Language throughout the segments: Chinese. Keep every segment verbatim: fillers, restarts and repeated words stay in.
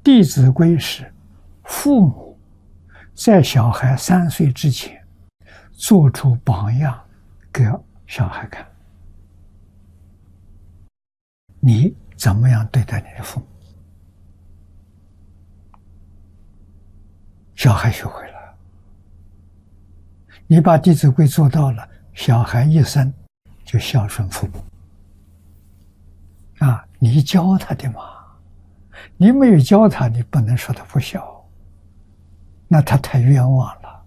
《弟子规》是父母在小孩三岁之前做出榜样给小孩看。你怎么样对待你的父母？小孩学会了。你把《弟子规》做到了，小孩一生就孝顺父母。啊，你教他的嘛，你没有教他，你不能说他不孝，那他太冤枉了。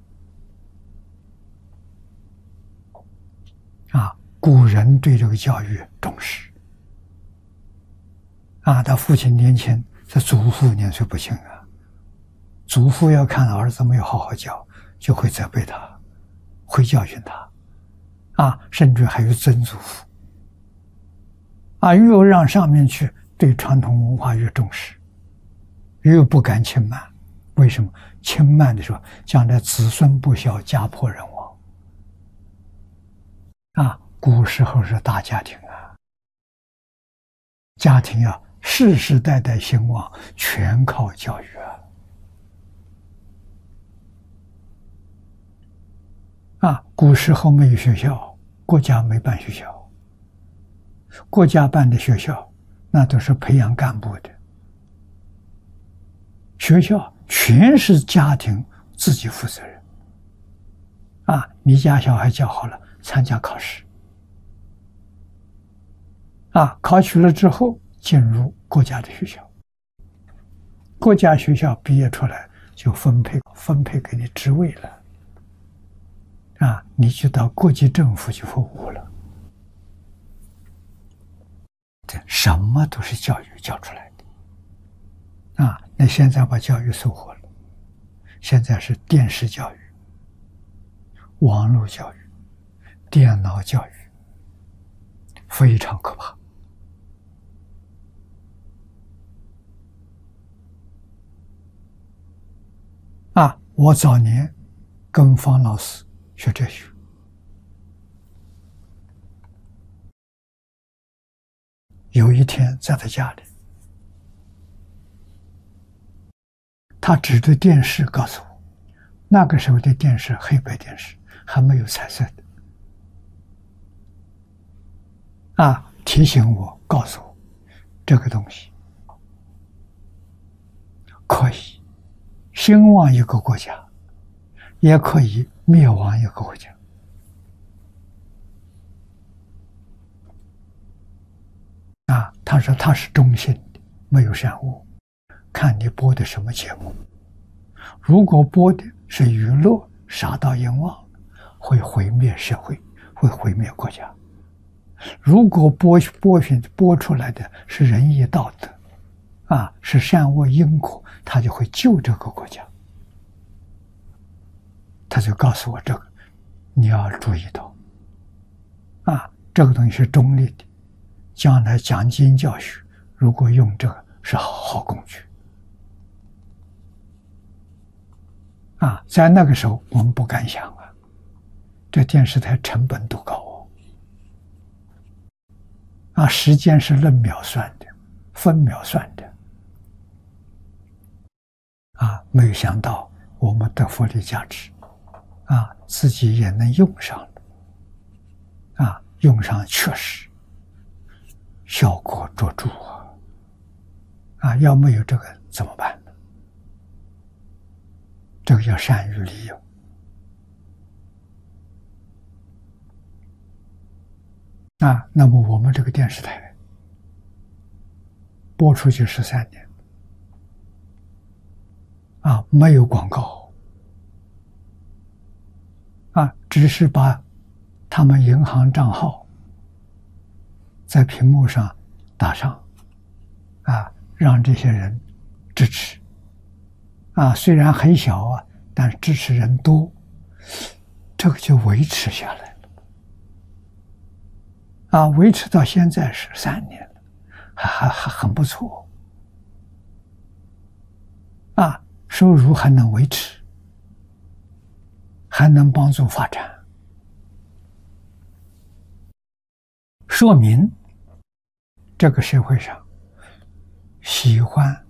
啊，古人对这个教育重视。啊，他父亲年轻，这祖父年岁不轻啊，祖父要看儿子没有好好教，就会责备他，会教训他，啊，甚至还有曾祖父。啊，越让上面去，对传统文化越重视，越不敢轻慢。为什么？轻慢的时候，将来子孙不孝，家破人亡。啊，古时候是大家庭啊，家庭要世世代代兴旺，全靠教育啊！啊，古时候没有学校，国家没办学校。国家办的学校，那都是培养干部的。学校全是家庭自己负责任。啊，你家小孩教好了，参加考试。啊，考取了之后进入国家的学校。国家学校毕业出来就分配分配给你职位了。啊，你就到国际政府去服务了。什么都是教育教出来的。啊，那现在把教育收获了，现在是电视教育、网络教育、电脑教育，非常可怕。啊，我早年跟方老师学哲学，有一天在他家里，他指着电视告诉我，那个时候的电视黑白电视，还没有彩色的。啊，提醒我，告诉我，这个东西可以兴旺一个国家，也可以灭亡一个国家。啊，他说他是中性的，没有善恶，看你播的什么节目。如果播的是娱乐，杀盗淫妄，会毁灭社会，会毁灭国家。如果播播播出来的是仁义道德，啊，是善恶因果，他就会救这个国家。他就告诉我这个，你要注意到，啊，这个东西是中立的。将来讲经教学，如果用这个是好好工具。啊，在那个时候我们不敢想啊，这电视台成本多高哦！啊，时间是论秒算的，分秒算的。啊，没有想到我们的福利价值，啊，自己也能用上了。啊，用上确实。效果卓著啊！啊，要没有这个怎么办呢？这个要善于利用。啊，那么我们这个电视台播出去十三年，啊，没有广告，啊，只是把他们银行账号在屏幕上打上，啊，让这些人支持，啊，虽然很小啊，但支持人多，这个就维持下来了，啊，维持到现在是三年了，还还还很不错，啊，收入还能维持，还能帮助发展，说明这个社会上喜欢